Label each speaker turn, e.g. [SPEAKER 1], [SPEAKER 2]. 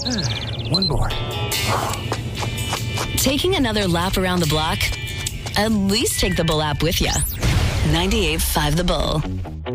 [SPEAKER 1] One more.
[SPEAKER 2] Taking another lap around the block? At least take the Bull app with you. 98.5 The Bull.